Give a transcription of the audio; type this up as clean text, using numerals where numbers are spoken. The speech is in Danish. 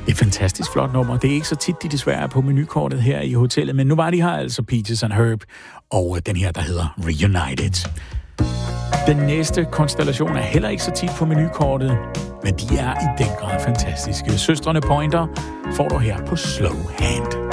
Et fantastisk flot nummer. Det er ikke så tit, de desværre er på menukortet her i hotellet, men nu var de her altså Peaches and Herb, og den her, der hedder Reunited. Den næste konstellation er heller ikke så tit på menukortet, men de er i den grad fantastiske. Søstrene Pointer får du her på Slow Hand.